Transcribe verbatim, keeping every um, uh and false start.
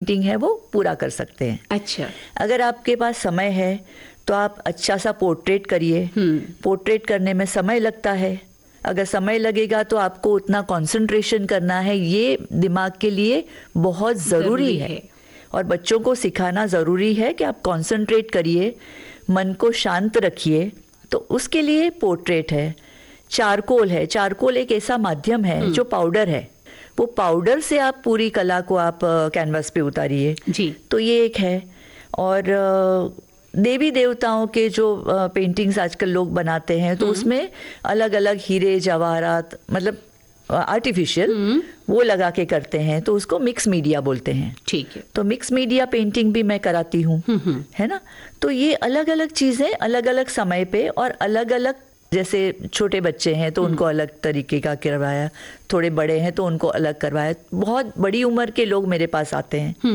Painting है वो पूरा कर सकते हैं। अच्छा, अगर आपके पास समय है तो आप अच्छा सा पोर्ट्रेट करिए। पोर्ट्रेट करने में समय लगता है, अगर समय लगेगा तो आपको उतना कंसंट्रेशन करना है, ये दिमाग के लिए बहुत ज़रूरी, ज़रूरी है।, है और बच्चों को सिखाना ज़रूरी है कि आप कंसंट्रेट करिए, मन को शांत रखिए। तो उसके लिए पोर्ट्रेट है। चारकोल है, चारकोल एक ऐसा माध्यम है जो पाउडर है, वो पाउडर से आप पूरी कला को आप कैनवास पे उतारिए जी। तो ये एक है। और देवी देवताओं के जो पेंटिंग्स आजकल लोग बनाते हैं तो उसमें अलग अलग हीरे जवाहरात, मतलब आर्टिफिशियल, वो लगा के करते हैं, तो उसको मिक्स मीडिया बोलते हैं। ठीक है। तो मिक्स मीडिया पेंटिंग भी मैं कराती हूँ, है ना। तो ये अलग अलग चीजें अलग अलग समय पे और अलग अलग, जैसे छोटे बच्चे हैं तो उनको अलग तरीके का करवाया, थोड़े बड़े हैं तो उनको अलग करवाया, बहुत बड़ी उम्र के लोग मेरे पास आते हैं।